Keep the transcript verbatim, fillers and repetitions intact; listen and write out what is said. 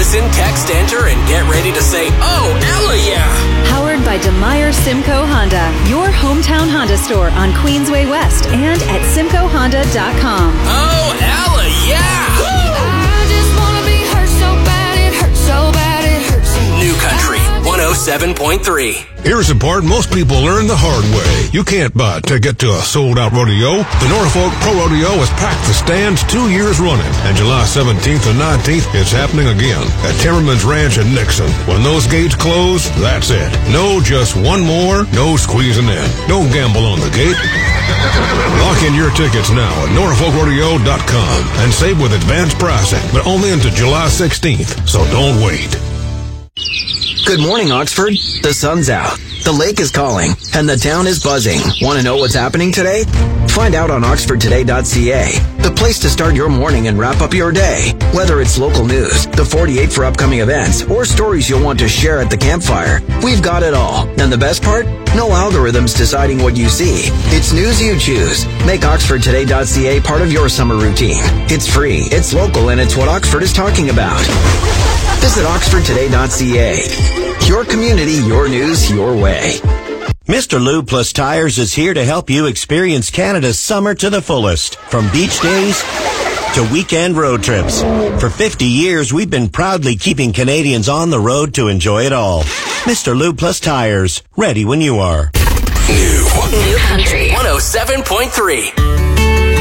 Listen, text, enter, and get ready to say, oh, Ella, yeah. Powered by DeMeyer Simcoe Honda, your hometown Honda store on Queensway West and at simcoe honda dot com. Oh, Ella, yeah. I just want to be hurt so bad, it hurts so bad, it hurts so bad. New Country one oh seven point three. Here's the part most people learn the hard way. You can't buy a ticket to a sold-out rodeo. The Norfolk Pro Rodeo has packed the stands two years running, and July seventeenth and nineteenth, it's happening again at Timmerman's Ranch in Nixon. When those gates close, that's it. No, just one more, no squeezing in. Don't gamble on the gate. Lock in your tickets now at norfolk rodeo dot com and save with advanced pricing, but only until July sixteenth, so don't wait. Good morning, Oxford. The sun's out, the lake is calling, and the town is buzzing. Want to know what's happening today? Find out on oxford today dot c a, the place to start your morning and wrap up your day. Whether it's local news, the forty-eight for upcoming events, or stories you'll want to share at the campfire, we've got it all. And the best part? No algorithms deciding what you see. It's news you choose. Make oxford today dot c a part of your summer routine. It's free, it's local, and it's what Oxford is talking about. Visit oxford today dot c a. Your community, your news, your way. Mister Lube Plus Tires is here to help you experience Canada's summer to the fullest. From beach days to weekend road trips. For fifty years, we've been proudly keeping Canadians on the road to enjoy it all. Mister Lube Plus Tires, ready when you are. New. New Country one oh seven point three.